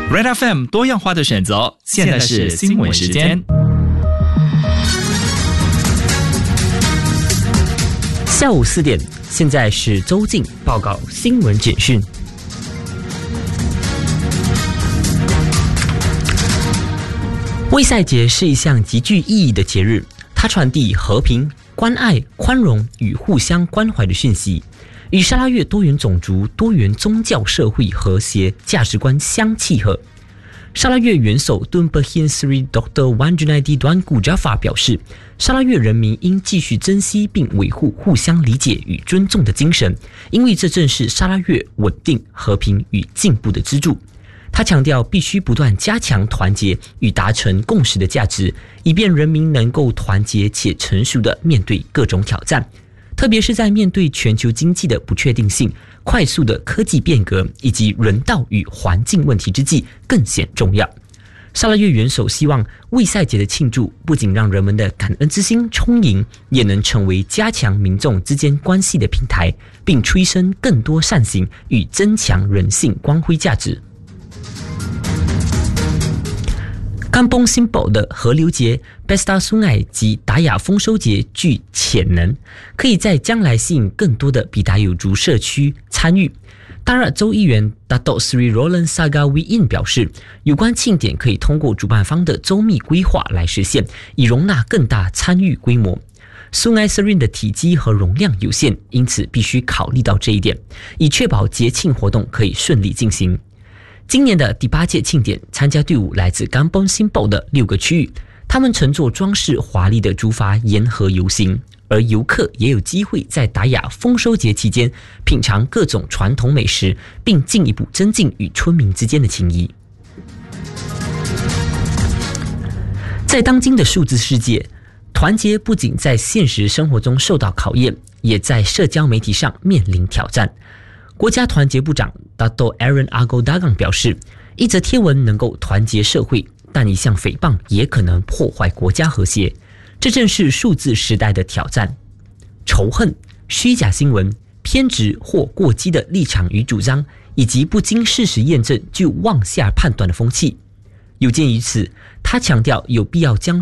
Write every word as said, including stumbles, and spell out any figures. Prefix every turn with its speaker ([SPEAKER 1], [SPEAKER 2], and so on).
[SPEAKER 1] Red F M 多样化的选择，现在是新闻时间。
[SPEAKER 2] 下午四点，现在是周静报告新闻简讯。卫赛节是一项极具意义的节日，它传递和平、关爱、宽容与互相关怀的讯息，与沙拉越多元种族、多元宗教社会和谐价值观相契合。沙拉越元首敦巴辛斯里 Doctor Wan Junaidi Tuanku Jaafar 表示，沙拉越人民应继续珍惜并维护互相理解与尊重的精神，因为这正是沙拉越稳定、和平与进步的支柱。他强调，必须不断加强团结与达成共识的价值，以便人民能够团结且成熟地面对各种挑战，特别是在面对全球经济的不确定性、快速的科技变革以及人道与环境问题之际更显重要。沙拉越元首希望卫赛节的庆祝不仅让人们的感恩之心充盈，也能成为加强民众之间关系的平台，并催生更多善行与增强人性光辉价值。Kampong Simpok 的河流节 Pesta Sungai 及达雅丰收节具潜能，可以在将来吸引更多的比达有族社区参与。大热州议员 Datuk Seri Roland Sagawiin 表示，有关庆典可以通过主办方的周密规划来实现，以容纳更大参与规模。Sungai Sering 的体积和容量有限，因此必须考虑到这一点，以确保节庆活动可以顺利进行。今年的第八届庆典，参加队伍来自 Kampong Simpok 的六个区域，他们乘坐装饰华丽的竹筏沿河游行，而游客也有机会在达雅丰收节期间品尝各种传统美食，并进一步增进与村民之间的情谊。在当今的数字世界，团结不仅在现实生活中受到考验，也在社交媒体上面临挑战。国家团结部长 Dato' Aaron Argo Dagang 表示，一则贴文能够团结社会，但一项诽谤也可能破坏国家和谐。这正是数字时代的挑战。仇恨、虚假新闻、偏执或过激的立场与主张，以及不经事实验证就妄下判断的风气。有鉴于此，他强调有必要将